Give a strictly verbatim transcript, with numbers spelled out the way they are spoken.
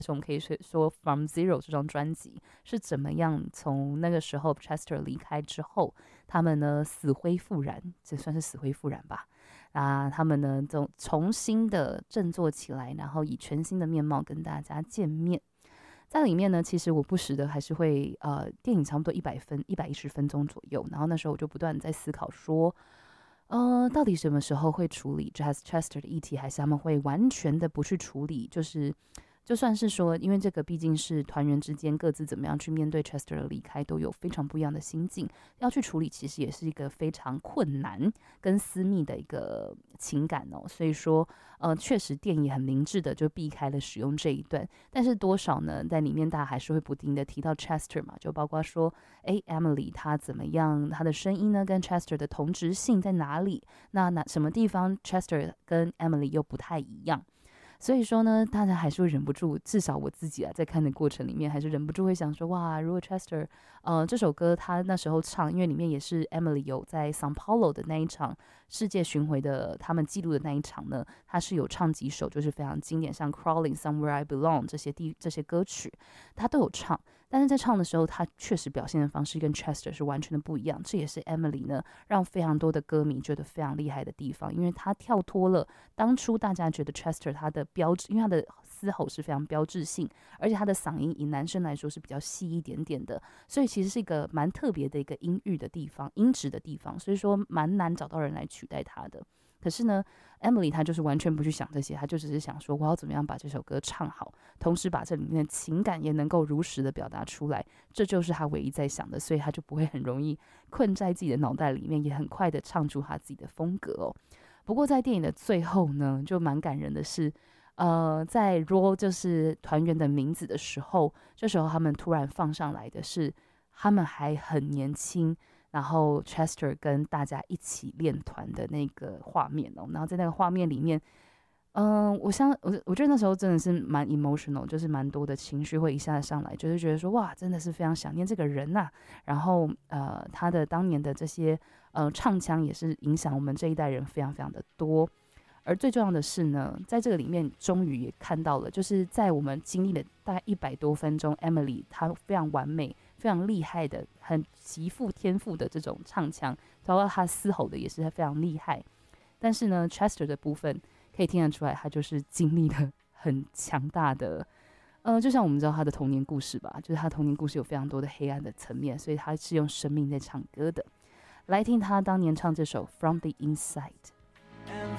我们可以说 From Zero 这张专辑是怎么样从那个时候 Chester 离开之后，他们呢死灰复燃，这算是死灰复燃吧。啊，他们呢重重新的振作起来，然后以全新的面貌跟大家见面。在里面呢，其实我不时的还是会，呃，电影差不多一百分、一百一十分钟左右，然后那时候我就不断在思考说，呃，到底什么时候会处理 Jazz Chester 的议题，还是他们会完全的不去处理？就是就算是说，因为这个毕竟是团员之间各自怎么样去面对 Chester 的离开，都有非常不一样的心境，要去处理，其实也是一个非常困难跟私密的一个情感哦。所以说，呃，确实电影很明智的就避开了使用这一段，但是多少呢，在里面大家还是会不停的提到 Chester 嘛，就包括说，哎 ，Emily 她怎么样，她的声音呢跟 Chester 的同质性在哪里？那哪什么地方 Chester 跟 Emily 又不太一样？所以说呢，大家还是会忍不住，至少我自己啊，在看的过程里面，还是忍不住会想说，哇，如果 Chester，呃，这首歌他那时候唱，因为里面也是 Emily 有在 São Paulo 的那一场世界巡回的他们记录的那一场呢，他是有唱几首就是非常经典，像 Crawling Somewhere I Belong 这些地这些歌曲，他都有唱。但是在唱的时候，他确实表现的方式跟 Chester 是完全的不一样，这也是 Emily 呢让非常多的歌迷觉得非常厉害的地方，因为他跳脱了当初大家觉得 Chester 他的标志，因为他的嘶吼是非常标志性，而且他的嗓音以男生来说是比较细一点点的，所以其实是一个蛮特别的一个音域的地方，音质的地方，所以说蛮难找到人来取代他的。可是呢 Emily 她就是完全不去想这些，她就只是想说我要怎么样把这首歌唱好，同时把这里面的情感也能够如实的表达出来，这就是她唯一在想的，所以她就不会很容易困在自己的脑袋里面，也很快的唱出她自己的风格哦。不过在电影的最后呢，就蛮感人的是呃，在 Raw 就是团员的名字的时候，这时候他们突然放上来的是他们还很年轻，然后 Chester 跟大家一起练团的那个画面哦，然后在那个画面里面，嗯、呃，我相我我觉得那时候真的是蛮 emotional，就是蛮多的情绪会一下上来，就是觉得说哇，真的是非常想念这个人呐、啊。然后呃，他的当年的这些呃唱腔也是影响我们这一代人非常非常的多。而最重要的是呢，在这个里面终于也看到了，就是在我们经历了大概一百多分钟 ，Emily 她非常完美、非常厉害的、很极富天赋的这种唱腔，包括她嘶吼的也是非常厉害。但是呢 ，Chester 的部分可以听得出来，他就是经历了很强大的，呃，就像我们知道他的童年故事吧，就是他童年故事有非常多的黑暗的层面，所以他是用生命在唱歌的。来听他当年唱这首《From the Inside》。And